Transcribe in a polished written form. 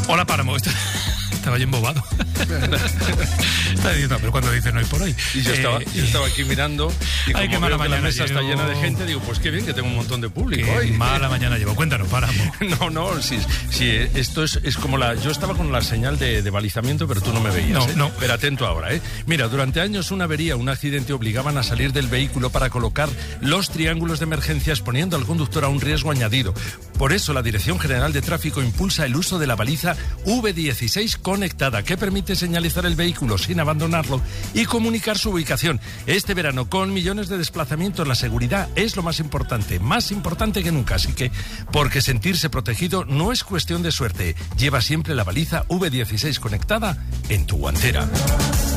Hola, Páramo. Estaba yo embobado. Estaba diciendo, pero cuando dices no hay por hoy. Y yo estaba aquí mirando y como mala veo que la mesa llevo. está llena de gente, digo, pues qué bien que tengo un montón de público Qué hoy. mala mañana llevo. Cuéntanos, Páramo. No, sí, esto es como yo estaba con la señal de balizamiento, pero tú no me veías. No. Pero atento ahora, Mira, durante años una avería, un accidente obligaban a salir del vehículo para colocar los triángulos de emergencia, exponiendo al conductor a un riesgo añadido. Por eso la Dirección General de Tráfico impulsa el uso de la baliza V16 conectada, que permite señalizar el vehículo sin abandonarlo y comunicar su ubicación. Este verano, con millones de desplazamientos, la seguridad es lo más importante que nunca. Así que, porque sentirse protegido no es cuestión de suerte. Lleva siempre la baliza V16 conectada en tu guantera.